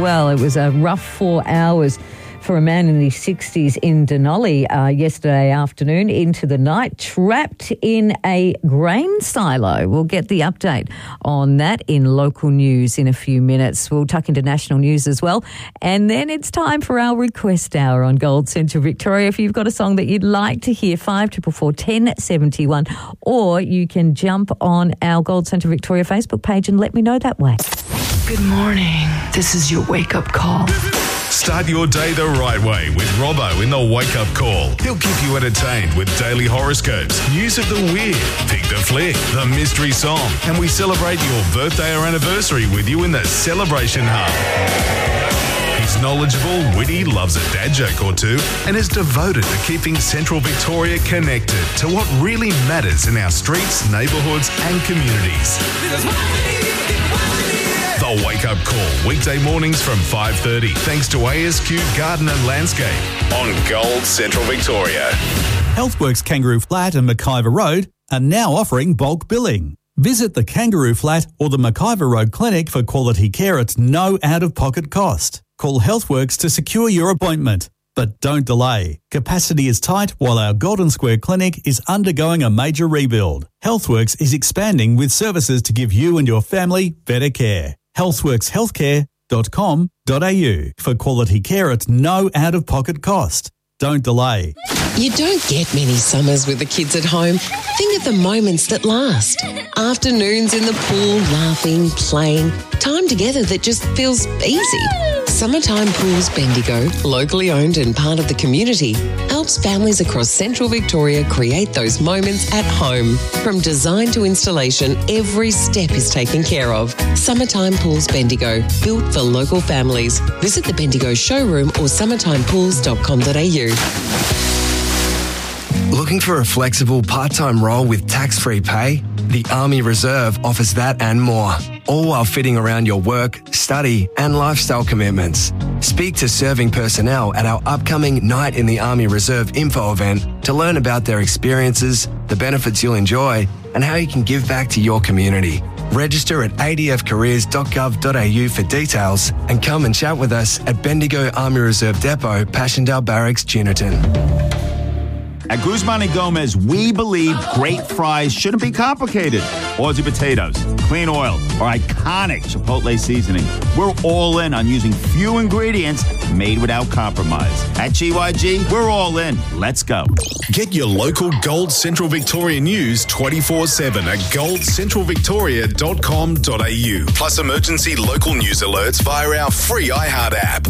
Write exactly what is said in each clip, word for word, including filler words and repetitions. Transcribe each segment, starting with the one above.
Well, it was a rough four hours for a man in his sixties in Denali uh, yesterday afternoon into the night, trapped in a grain silo. We'll get the update on that in local news in a few minutes. We'll tuck into national news as well. And then it's time for our request hour on Gold Central Victoria. If you've got a song that you'd like to hear, five four four, one oh seven one, or you can jump on our Gold Central Victoria Facebook page and let me know that way. Good morning. This is your wake-up call. Start your day the right way with Robbo in the Wake Up Call. He'll keep you entertained with daily horoscopes, news of the weird, Pick the Flick, the mystery song, and we celebrate your birthday or anniversary with you in the Celebration Hub. He's knowledgeable, witty, loves a dad joke or two, and is devoted to keeping Central Victoria connected to what really matters in our streets, neighbourhoods and communities. The Wake Up Call, weekday mornings from five thirty, thanks to A S Q Garden and Landscape on Gold Central Victoria. Healthworks Kangaroo Flat and McIver Road are now offering bulk billing. Visit the Kangaroo Flat or the McIver Road Clinic for quality care at no out-of-pocket cost. Call Healthworks to secure your appointment. But don't delay. Capacity is tight while our Golden Square Clinic is undergoing a major rebuild. Healthworks is expanding with services to give you and your family better care. healthworks healthcare dot com dot a u for quality care at no out-of-pocket cost. Don't delay. You don't get many summers with the kids at home. Think of the moments that last. Afternoons in the pool, laughing, playing. Time together that just feels easy. Summertime Pools Bendigo, locally owned and part of the community, helps families across Central Victoria create those moments at home. From design to installation, every step is taken care of. Summertime Pools Bendigo, built for local families. Visit the Bendigo showroom or summertime pools dot com dot a u. Looking for a flexible part-time role with tax-free pay? The Army Reserve offers that and more, all while fitting around your work, study and lifestyle commitments. Speak to serving personnel at our upcoming Night in the Army Reserve info event to learn about their experiences, the benefits you'll enjoy and how you can give back to your community. Register at a d f careers dot gov dot a u for details and come and chat with us at Bendigo Army Reserve Depot, Passchendaele Barracks, Juniterton. At Guzman and Gomez, we believe great fries shouldn't be complicated. Aussie potatoes, clean oil, or iconic Chipotle seasoning. We're all in on using few ingredients made without compromise. At G Y G, we're all in. Let's go. Get your local Gold Central Victoria news twenty-four seven at gold central victoria dot com dot a u. Plus emergency local news alerts via our free iHeart app.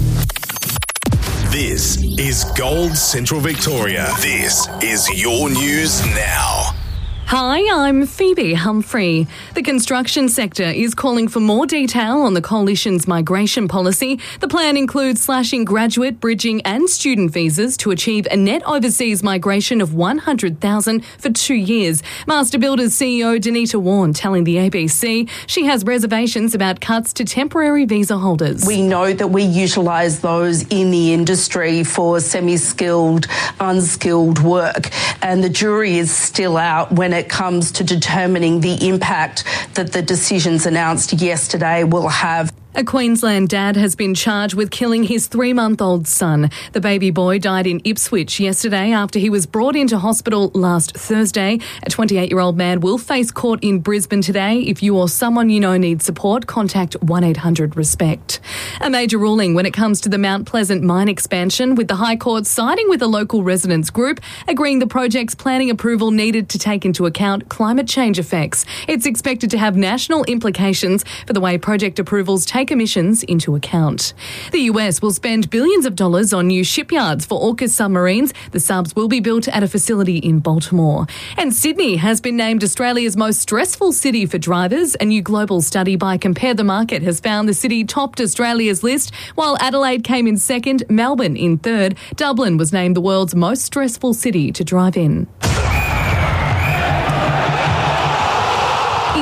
This is Gold Central Victoria. This is your news now. Hi, I'm Phoebe Humphrey. The construction sector is calling for more detail on the Coalition's migration policy. The plan includes slashing graduate, bridging and student visas to achieve a net overseas migration of one hundred thousand for two years. Master Builders C E O Danita Warren telling the A B C she has reservations about cuts to temporary visa holders. We know that we utilise those in the industry for semi-skilled, unskilled work, and the jury is still out when it comes to determining the impact that the decisions announced yesterday will have. A Queensland dad has been charged with killing his three-month-old son. The baby boy died in Ipswich yesterday after he was brought into hospital last Thursday. A twenty-eight-year-old man will face court in Brisbane today. If you or someone you know needs support, contact one eight hundred RESPECT. A major ruling when it comes to the Mount Pleasant mine expansion, with the High Court siding with a local residents group, agreeing the project's planning approval needed to take into account climate change effects. It's expected to have national implications for the way project approvals take emissions into account. The U S will spend billions of dollars on new shipyards for AUKUS submarines. The subs will be built at a facility in Baltimore. And Sydney has been named Australia's most stressful city for drivers. A new global study by Compare the Market has found the city topped Australia's list, while Adelaide came in second, Melbourne in third. Dublin was named the world's most stressful city to drive in. In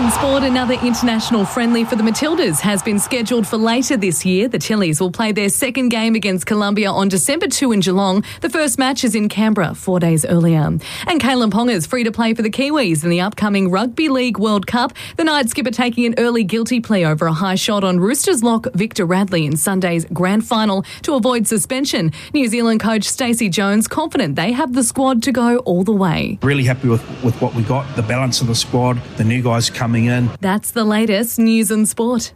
In sport, another international friendly for the Matildas has been scheduled for later this year. The Tillies will play their second game against Colombia on December second in Geelong. The first match is in Canberra four days earlier. And Kalen Ponga is free to play for the Kiwis in the upcoming Rugby League World Cup. The night skipper taking an early guilty plea over a high shot on Roosters lock Victor Radley in Sunday's grand final to avoid suspension. New Zealand coach Stacey Jones confident they have the squad to go all the way. Really happy with, with what we got, the balance of the squad, the new guys coming in. That's the latest news and sport.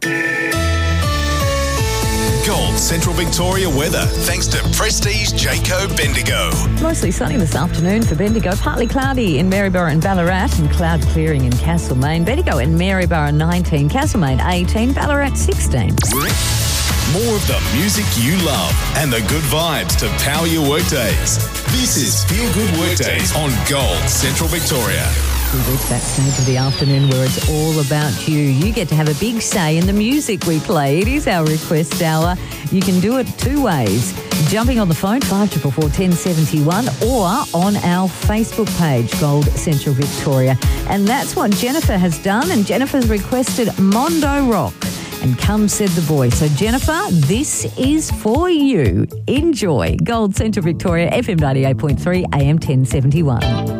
Gold Central Victoria weather, thanks to Prestige Jayco Bendigo. Mostly sunny this afternoon for Bendigo. Partly cloudy in Maryborough and Ballarat, and cloud clearing in Castlemaine. Bendigo and Maryborough nineteen, Castlemaine eighteen, Ballarat sixteen. More of the music you love and the good vibes to power your workdays. This is Feel Good Workdays on Gold Central Victoria. We reach that stage of the afternoon where it's all about you. You get to have a big say in the music we play. It is our request hour. You can do it two ways. Jumping on the phone, five four four, one oh seven one, or on our Facebook page, Gold Central Victoria. And that's what Jennifer has done, and Jennifer's requested Mondo Rock. And Come Said the Boy. So, Jennifer, this is for you. Enjoy. Gold Central Victoria, F M ninety-eight point three, A M ten seventy-one.